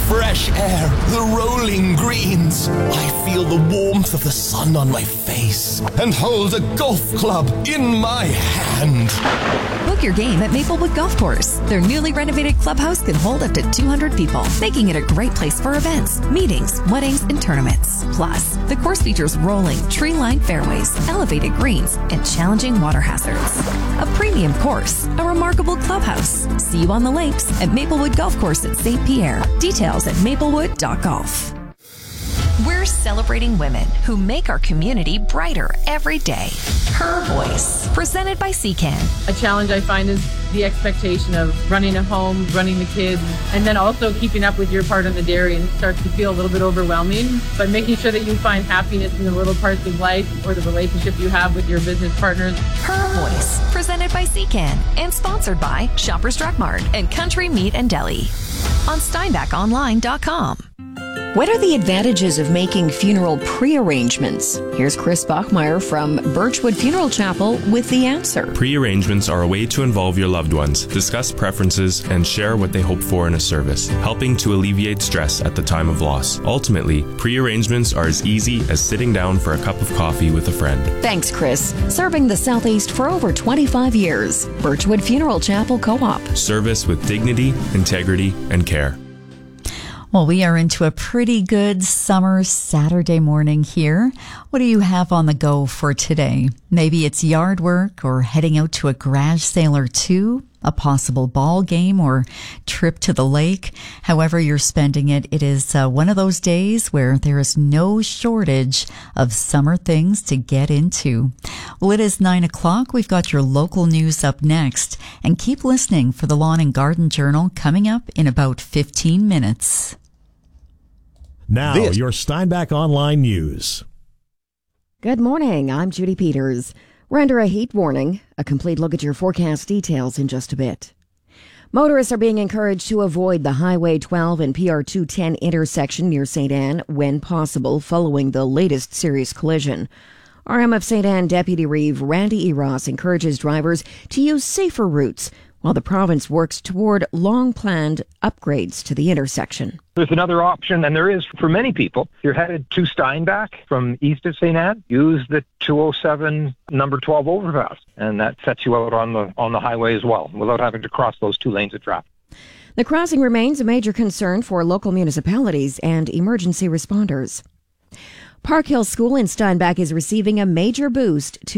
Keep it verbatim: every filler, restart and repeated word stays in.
fresh air, the rolling greens. I feel the warmth of the sun on my face and hold a golf club in my hand. Book your game at Maplewood Golf Course. Their newly renovated clubhouse can hold up to two hundred people, making it a great place for events, meetings, weddings, and tournaments. Plus, the course features rolling, tree-lined fairways, elevated greens, and challenging water hazards. A premium course, a remarkable clubhouse. See you on the links at Maplewood Golf Course at Saint Pierre. Details at maplewood dot golf. We're celebrating women who make our community brighter every day. Her Voice, presented by C C A N. A challenge I find is the expectation of running a home, running the kids, and then also keeping up with your part on the dairy, and it starts to feel a little bit overwhelming. But making sure that you find happiness in the little parts of life or the relationship you have with your business partners. Her Voice, presented by C C A N and sponsored by Shoppers Drug Mart and Country Meat and Deli on steinbach online dot com. What are the advantages of making funeral pre-arrangements? Here's Chris Bachmeyer from Birchwood Funeral Chapel with the answer. Pre-arrangements are a way to involve your loved ones, discuss preferences, and share what they hope for in a service, helping to alleviate stress at the time of loss. Ultimately, pre-arrangements are as easy as sitting down for a cup of coffee with a friend. Thanks, Chris. Serving the Southeast for over twenty-five years. Birchwood Funeral Chapel Co-op. Service with dignity, integrity, and care. Well, we are into a pretty good summer Saturday morning here. What do you have on the go for today? Maybe it's yard work or heading out to a garage sale or two, a possible ball game or trip to the lake. However you're spending it, it is uh, one of those days where there is no shortage of summer things to get into. Well, it is nine o'clock. We've got your local news up next. And keep listening for the Lawn and Garden Journal coming up in about fifteen minutes. Now, This. your Steinbach Online News. Good morning. I'm Judy Peters. We're under a heat warning. A complete look at your forecast details in just a bit. Motorists are being encouraged to avoid the Highway twelve and P R two ten intersection near Saint Anne when possible following the latest serious collision. R M of Saint Anne Deputy Reeve Randy Eros encourages drivers to use safer routes while the province works toward long-planned upgrades to the intersection. There's another option, and there is for many people. You're headed to Steinbach from east of Saint Anne. Use the two oh seven number twelve overpass, and that sets you out on the on the highway as well, without having to cross those two lanes of traffic. The crossing remains a major concern for local municipalities and emergency responders. Park Hill School in Steinbach is receiving a major boost to